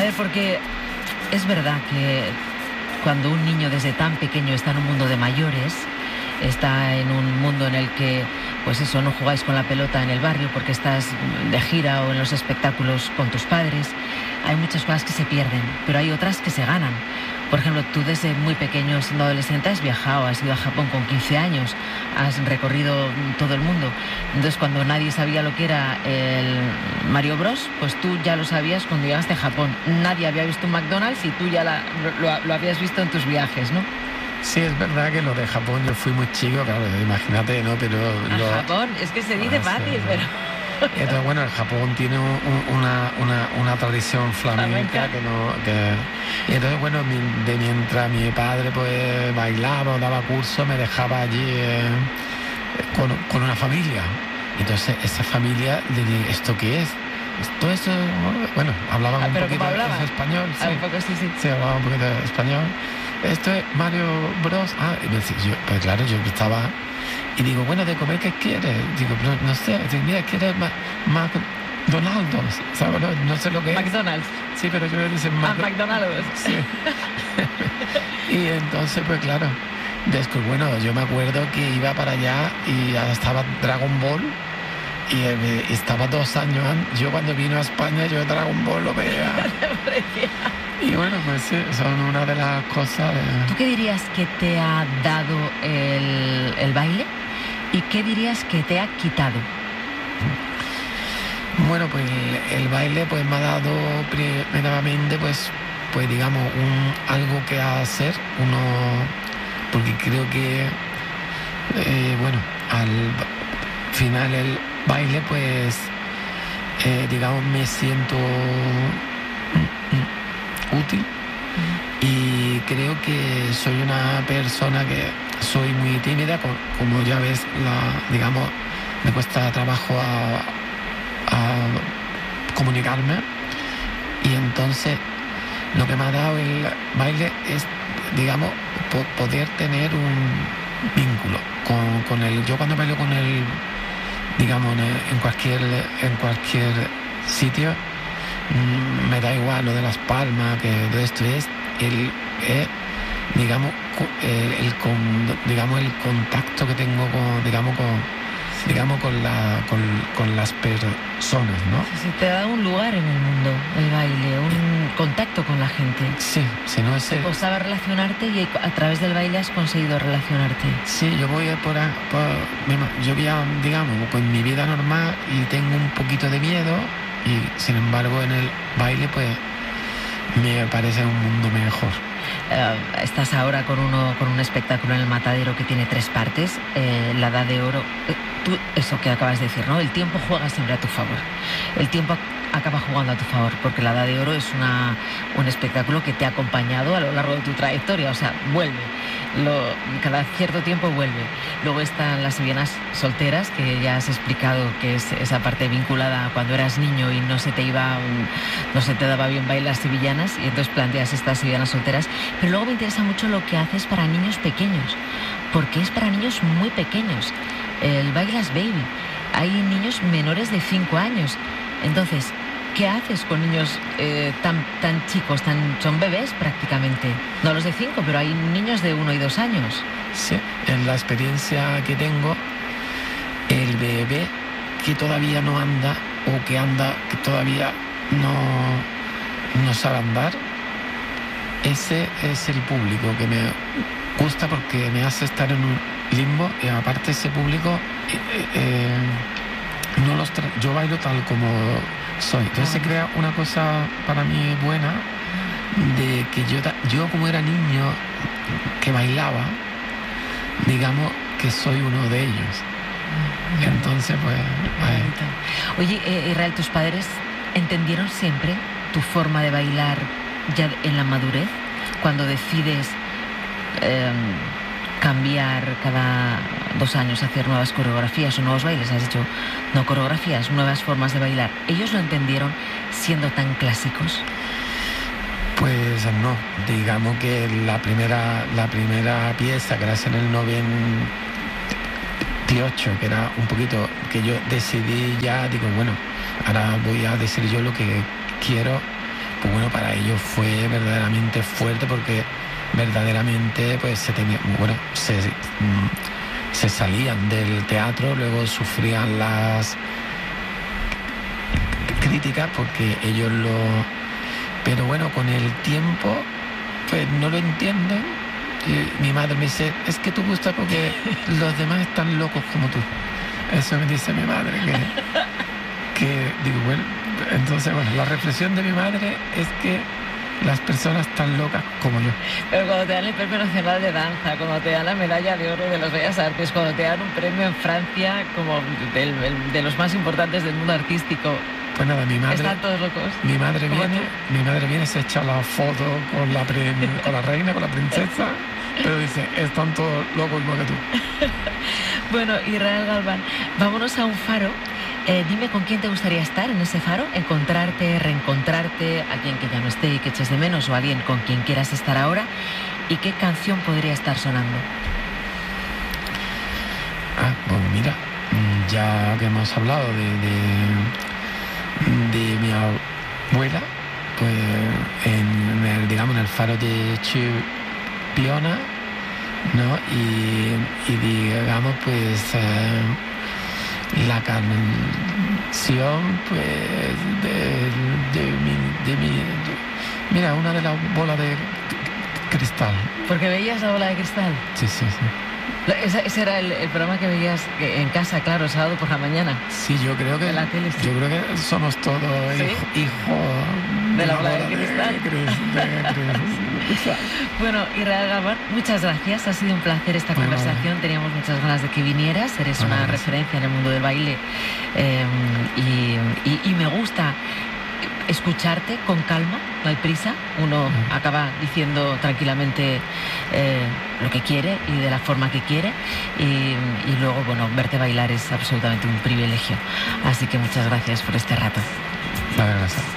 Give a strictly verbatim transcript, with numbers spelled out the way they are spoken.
ver, porque es verdad que cuando un niño desde tan pequeño está en un mundo de mayores, está en un mundo en el que, pues eso, no jugáis con la pelota en el barrio porque estás de gira o en los espectáculos con tus padres, hay muchas cosas que se pierden, pero hay otras que se ganan. Por ejemplo, tú desde muy pequeño, siendo adolescente, has viajado, has ido a Japón con quince años, has recorrido todo el mundo. Entonces, cuando nadie sabía lo que era el Mario Bros, pues tú ya lo sabías cuando llegaste a Japón. Nadie había visto un McDonald's y tú ya la, lo, lo habías visto en tus viajes, ¿no? Sí, es verdad que lo de Japón, yo fui muy chico, claro, imagínate, ¿no? Pero ¿A lo... Japón? Es que se dice ah, fácil, sí. pero... Entonces, bueno, el Japón tiene un, una, una, una tradición flamenca que no... Que... Y entonces, bueno, mi, de mientras mi padre pues bailaba o daba cursos, me dejaba allí eh, con, con una familia. Entonces, esa familia, le dije, ¿esto qué es? Todo eso, bueno, hablaban ah, un poquito de español. Sí. Ah, un poco, sí, sí. Sí, hablaban un poquito de español. Esto es Mario Bros. Ah, y me decía, yo, pues claro, yo estaba... Y digo, bueno, ¿de comer qué quieres? Digo, no, no sé. Digo, mira, ¿quieres más McDonald's? ¿Sabes? No, no sé lo que es. McDonald's. Sí, pero yo le dicen ah, McDonald's. Sí. Y entonces, pues claro, después, bueno, yo me acuerdo que iba para allá y ya estaba Dragon Ball. Y eh, estaba dos años antes. Yo cuando vino a España, yo Dragon Ball lo veía. Y bueno, pues sí, son una de las cosas... De... ¿Tú qué dirías que te ha dado el, el baile? ¿Y qué dirías que te ha quitado? Bueno, pues el, el baile pues me ha dado primeramente, pues, pues digamos, un, algo que hacer, uno... Porque creo que, eh, bueno, al final el baile, pues, eh, digamos, me siento... útil y creo que soy una persona que soy muy tímida, como ya ves, la, digamos, me cuesta trabajo a, a comunicarme, y entonces lo que me ha dado el baile es, digamos, po- poder tener un vínculo con, con el, yo cuando bailo con el, digamos, en cualquier, en cualquier sitio, me da igual lo de las palmas, que de esto es el, eh, digamos, el, el con, digamos el contacto que tengo con, digamos, con, digamos, con la, con, con las personas, ¿no? Sí, te da un lugar en el mundo, el baile, un contacto con la gente. Sí, si no es... Te costaba relacionarte y a través del baile has conseguido relacionarte. Sí, yo voy por, por yo voy a, digamos, con mi vida normal y tengo un poquito de miedo. Y sin embargo en el baile pues me parece un mundo mejor. Uh, estás ahora con uno con un espectáculo en el Matadero que tiene tres partes, eh, la Edad de Oro. Eh, tú, eso que acabas de decir, ¿no? El tiempo juega siempre a tu favor. El tiempo acaba jugando a tu favor, porque la Edad de Oro es una, un espectáculo que te ha acompañado a lo largo de tu trayectoria, o sea, vuelve. Lo, cada cierto tiempo vuelve. Luego están las sevillanas solteras, que ya has explicado que es esa parte vinculada a cuando eras niño y no se te iba, no se te daba bien bailar sevillanas, y entonces planteas estas sevillanas solteras. Pero luego me interesa mucho lo que haces para niños pequeños, porque es para niños muy pequeños. El Bailas Baby. Hay niños menores de cinco años. Entonces, ¿qué haces con niños eh, tan, tan chicos, tan, son bebés prácticamente? No los de cinco, pero hay niños de uno y dos años. Sí, en la experiencia que tengo, el bebé que todavía no anda o que anda, que todavía no, no sabe andar, ese es el público que me gusta porque me hace estar en un limbo, y aparte ese público, eh, eh, no los tra- yo bailo tal como soy. Entonces se crea una cosa para mí buena, de que yo, yo como era niño que bailaba, digamos que soy uno de ellos. Entonces pues... Ay. Oye, eh, Israel, ¿tus padres entendieron siempre tu forma de bailar ya en la madurez? Cuando decides eh, cambiar cada dos años, hacer nuevas coreografías o nuevos bailes, has dicho, no coreografías, nuevas formas de bailar, ¿ellos lo entendieron siendo tan clásicos? Pues no, digamos que la primera, la primera pieza que era en el noventa y ocho, que era un poquito que yo decidí ya, digo, bueno, ahora voy a decir yo lo que quiero, pues bueno, para ellos fue verdaderamente fuerte porque verdaderamente pues se tenía, bueno, se, se salían del teatro, luego sufrían las críticas porque ellos lo... Pero bueno, con el tiempo pues no lo entienden. Y mi madre me dice, es que tú gustas porque los demás están locos como tú. Eso me dice mi madre, que, que digo, bueno, entonces bueno, la reflexión de mi madre es que las personas están locas como yo. Pero cuando te dan el Premio Nacional de Danza, cuando te dan la Medalla de Oro de las Bellas Artes, cuando te dan un premio en Francia como del, el, de los más importantes del mundo artístico, pues nada, mi madre, están todos locos. Mi madre viene, mi madre viene, se echa la foto con la, pre, con la reina, con la princesa, pero dice, están todos locos igual que tú. Bueno, Israel Galván, vámonos a un faro. Eh, dime con quién te gustaría estar en ese faro, encontrarte, reencontrarte, alguien que ya no esté y que eches de menos, o alguien con quien quieras estar ahora, y qué canción podría estar sonando. Ah, bueno, mira, ya que hemos hablado de, de, de mi abuela, pues en el, digamos, en el faro de Chipiona, ¿no? Y, y digamos, pues... Eh, la canción pues de, de, mi, de mi de, mira, una de las bolas de cristal. ¿Porque veías la bola de cristal? Sí, sí, sí. Ese, ese era el, el programa que veías en casa, claro, sábado por la mañana. Sí, yo creo que de la tele, sí. Yo creo que somos todos ¿Sí? hijos hijo de la bola de, de cristal. De, de, de, bueno, Israel Galván, muchas gracias. Ha sido un placer esta bueno, conversación. Vale. Teníamos muchas ganas de que vinieras. Eres bueno, una gracias. referencia en el mundo del baile eh, y, y, y me gusta escucharte con calma, no hay prisa, uno uh-huh. acaba diciendo tranquilamente eh, lo que quiere y de la forma que quiere y, y luego, bueno, verte bailar es absolutamente un privilegio. Así que muchas gracias por este rato. Vale, gracias.